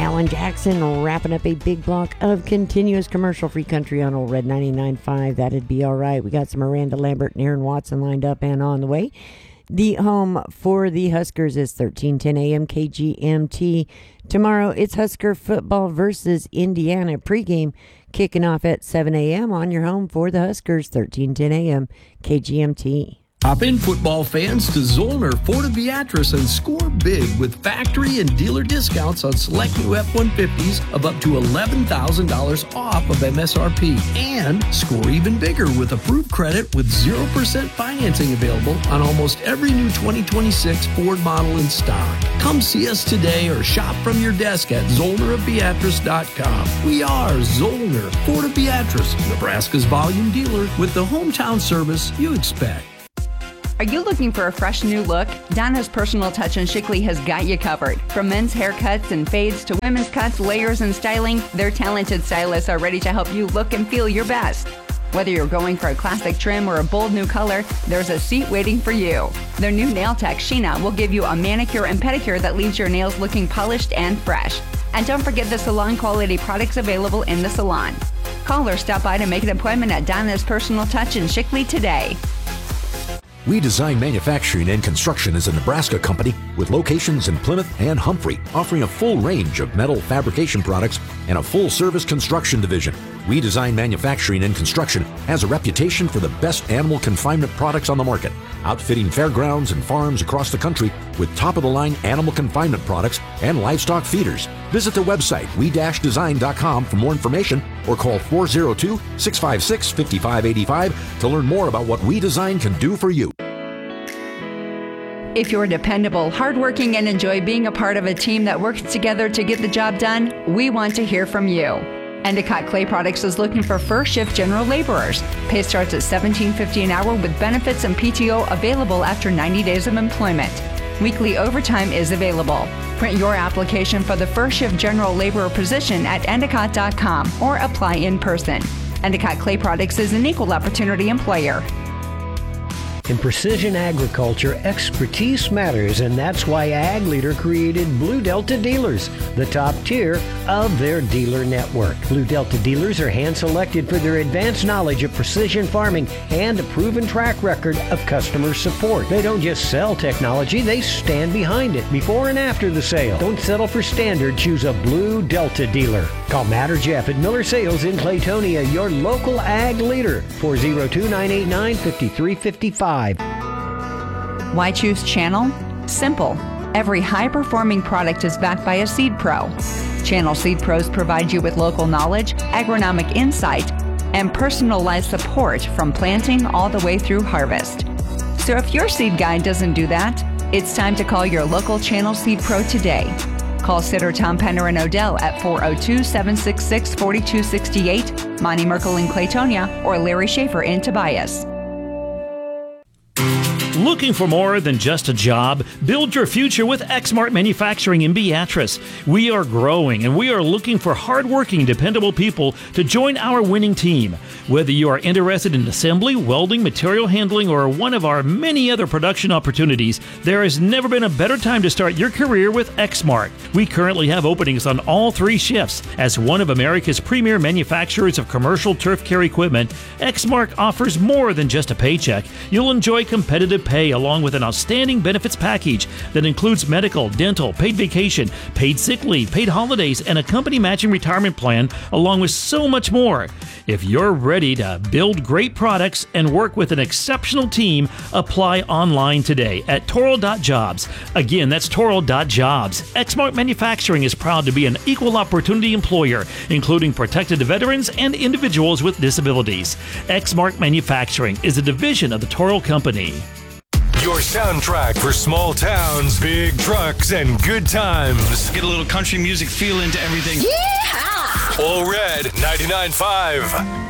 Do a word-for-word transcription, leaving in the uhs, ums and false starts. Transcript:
Alan Jackson wrapping up a big block of continuous commercial-free country on Old Red ninety-nine point five. That'd be all right. We got some Miranda Lambert and Aaron Watson lined up and on the way. The home for the Huskers is thirteen ten a.m. K G M T. Tomorrow, it's Husker football versus Indiana pregame kicking off at seven a.m. on your home for the Huskers, thirteen ten a.m. K G M T. Hop in, football fans, to Zollner Ford of Beatrice and score big with factory and dealer discounts on select new F one fifties of up to eleven thousand dollars off of M S R P. And score even bigger with approved credit with zero percent financing available on almost every new twenty twenty-six Ford model in stock. Come see us today or shop from your desk at zollner of beatrice dot com. We are Zollner Ford of Beatrice, Nebraska's volume dealer with the hometown service you expect. Are you looking for a fresh new look? Donna's Personal Touch in Shickley has got you covered. From men's haircuts and fades to women's cuts, layers, and styling, their talented stylists are ready to help you look and feel your best. Whether you're going for a classic trim or a bold new color, there's a seat waiting for you. Their new nail tech, Sheena, will give you a manicure and pedicure that leaves your nails looking polished and fresh. And don't forget the salon quality products available in the salon. Call or stop by to make an appointment at Donna's Personal Touch in Shickley today. We Design Manufacturing and Construction is a Nebraska company with locations in Plymouth and Humphrey, offering a full range of metal fabrication products and a full-service construction division. We Design Manufacturing and Construction has a reputation for the best animal confinement products on the market, outfitting fairgrounds and farms across the country with top-of-the-line animal confinement products and livestock feeders. Visit the website we dash design dot com for more information or call four oh two, six five six, five five eight five to learn more about what We Design can do for you. If you're dependable, hardworking, and enjoy being a part of a team that works together to get the job done, we want to hear from you. Endicott Clay Products is looking for first shift general laborers. Pay starts at seventeen fifty an hour with benefits and P T O available after ninety days of employment. Weekly overtime is available. Print your application for the first shift general laborer position at endicott dot com or apply in person. Endicott Clay Products is an equal opportunity employer. In precision agriculture, expertise matters, and that's why Ag Leader created Blue Delta Dealers, the top tier of their dealer network. Blue Delta Dealers are hand-selected for their advanced knowledge of precision farming and a proven track record of customer support. They don't just sell technology, they stand behind it before and after the sale. Don't settle for standard, choose a Blue Delta dealer. Call Matt or Jeff at Miller Sales in Claytonia, your local Ag Leader, four oh two, nine eight nine, five three five five. Why choose Channel? Simple. Every high-performing product is backed by a Seed Pro. Channel Seed Pros provide you with local knowledge, agronomic insight, and personalized support from planting all the way through harvest. So if your seed guide doesn't do that, it's time to call your local Channel Seed Pro today. Call Sitter Tom Penner and Odell at four oh two, seven six six, four two six eight, Monty Merkel in Claytonia, or Larry Schaefer in Tobias. Looking for more than just a job? Build your future with Exmart Manufacturing in Beatrice. We are growing and we are looking for hardworking, dependable people to join our winning team. Whether you are interested in assembly, welding, material handling, or one of our many other production opportunities, there has never been a better time to start your career with Exmart. We currently have openings on all three shifts. As one of America's premier manufacturers of commercial turf care equipment, Exmart offers more than just a paycheck. You'll enjoy competitive pay along with an outstanding benefits package that includes medical, dental, paid vacation, paid sick leave, paid holidays, and a company matching retirement plan, along with so much more. If you're ready to build great products and work with an exceptional team, apply online today at toro dot jobs. Again, that's toro dot jobs. Exmart Manufacturing is proud to be an equal opportunity employer, including protected veterans and individuals with disabilities. Exmart Manufacturing is a division of the Toro Company. Your soundtrack for small towns, big trucks, and good times. Get a little country music feel into everything. Yeehaw! All Red ninety-nine point five.